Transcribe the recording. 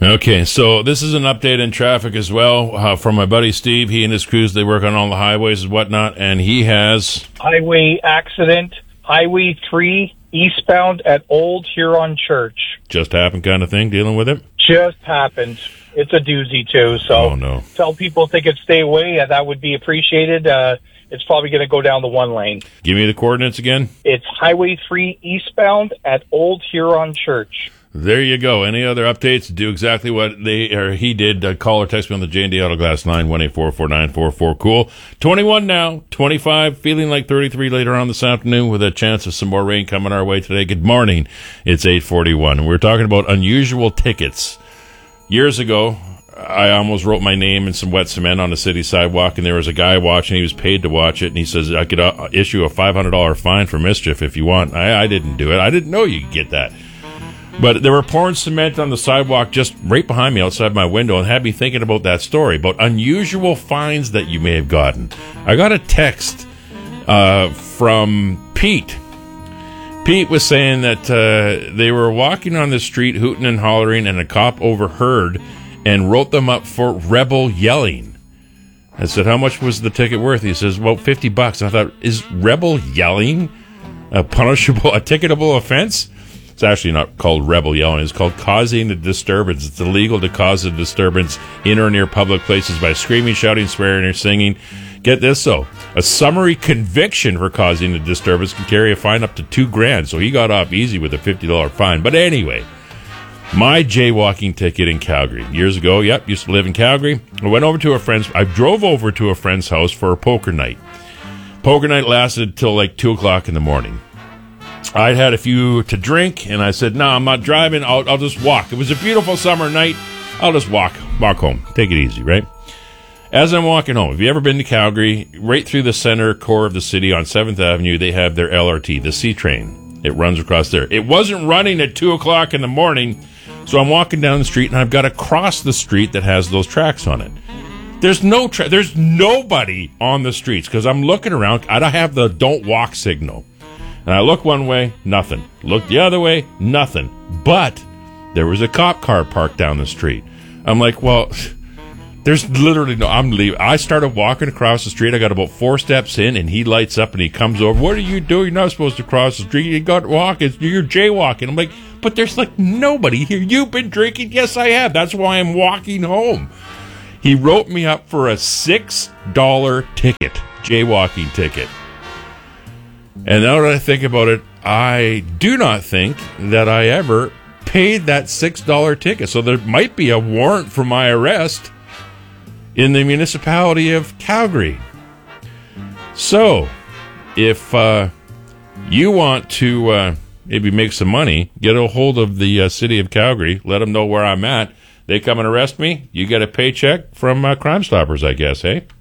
Okay, so this is an update in traffic as well from my buddy Steve. He and his crews, they work on all the highways and whatnot, and he has... Highway accident, Highway 3, eastbound at Old Huron Church. Just happened kind of thing, dealing with it? Just happened. It's a doozy, too. So oh, no. Tell people if they could stay away, that would be appreciated. It's probably going to go down the one lane. Give me the coordinates again. It's Highway 3 eastbound at Old Huron Church. There you go. Any other updates? Do exactly what he did. Call or text me on the J&D Autoglass line, 1-844-944-COOL. 21 now, 25, feeling like 33 later on this afternoon with a chance of some more rain coming our way today. Good morning. It's 8:41, and we're talking about unusual tickets. Years ago, I almost wrote my name in some wet cement on the city sidewalk, and there was a guy watching. He was paid to watch it, and he says, I could issue a $500 fine for mischief if you want. I didn't do it. I didn't know you could get that. But they were pouring cement on the sidewalk just right behind me outside my window and had me thinking about that story, about unusual fines that you may have gotten. I got a text from Pete. Pete was saying that they were walking on the street hooting and hollering, and a cop overheard and wrote them up for rebel yelling. I said, how much was the ticket worth? He says, well, $50. I thought, is rebel yelling a punishable, a ticketable offense? It's actually not called rebel yelling. It's called causing a disturbance. It's illegal to cause a disturbance in or near public places by screaming, shouting, swearing, or singing. Get this, though. A summary conviction for causing a disturbance can carry a fine up to $2,000. So he got off easy with a $50 fine. But anyway, my jaywalking ticket in Calgary. Years ago, used to live in Calgary. I drove over to a friend's house for a poker night. Poker night lasted till like 2 o'clock in the morning. I'd had a few to drink, and I said, no, I'm not driving. I'll just walk. It was a beautiful summer night. I'll just walk home. Take it easy, right? As I'm walking home, have you ever been to Calgary? Right through the center core of the city on 7th Avenue, they have their LRT, the C train. It runs across there. It wasn't running at 2 o'clock in the morning, so I'm walking down the street, and I've got to cross the street that has those tracks on it. There's nobody on the streets, because I'm looking around. I don't have the don't walk signal. And I look one way, nothing. Look the other way, nothing. But there was a cop car parked down the street. I'm like, well, there's literally no... I'm leaving. I started walking across the street. I got about 4 steps in, and he lights up, and he comes over. What are you doing? You're not supposed to cross the street. You got walking. You're jaywalking. I'm like, but there's like nobody here. You've been drinking? Yes, I have. That's why I'm walking home. He wrote me up for a $6 ticket, jaywalking ticket. And now that I think about it, I do not think that I ever paid that $6 ticket. So there might be a warrant for my arrest in the municipality of Calgary. So, if you want to maybe make some money, get a hold of the city of Calgary, let them know where I'm at. They come and arrest me, you get a paycheck from Crime Stoppers, I guess, eh?